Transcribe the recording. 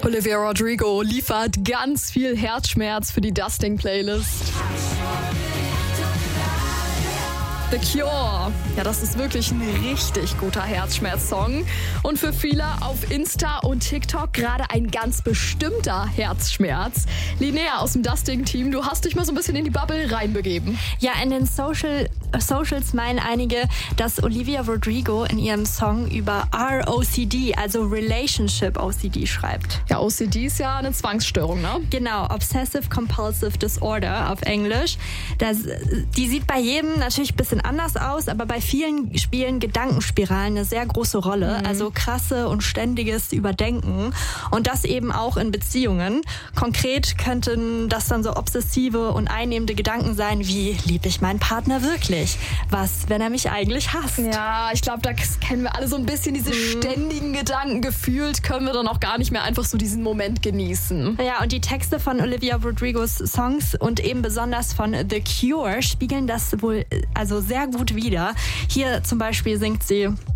Olivia Rodrigo liefert ganz viel Herzschmerz für die Dusting-Playlist. The Cure. Ja, das ist wirklich ein richtig guter Herzschmerz-Song. Und für viele auf Insta und TikTok gerade ein ganz bestimmter Herzschmerz. Linnea aus dem Dusting-Team, du hast dich mal so ein bisschen in die Bubble reinbegeben. Ja, in den Socials meinen einige, dass Olivia Rodrigo in ihrem Song über ROCD, also Relationship OCD, schreibt. Ja, OCD ist ja eine Zwangsstörung, ne? Genau, Obsessive Compulsive Disorder auf Englisch. Die sieht bei jedem natürlich ein bisschen anders aus, aber bei vielen spielen Gedankenspiralen eine sehr große Rolle. Also krasse und ständiges Überdenken. Und das eben auch in Beziehungen. Konkret könnten das dann so obsessive und einnehmende Gedanken sein, wie, liebe ich meinen Partner wirklich? Was, wenn er mich eigentlich hasst? Ja, ich glaube, da kennen wir alle so ein bisschen diese ständigen Gedanken. Gefühlt können wir dann auch gar nicht mehr einfach so diesen Moment genießen. Ja, und die Texte von Olivia Rodrigos Songs und eben besonders von The Cure spiegeln das wohl also sehr gut wider. Hier zum Beispiel singt sie: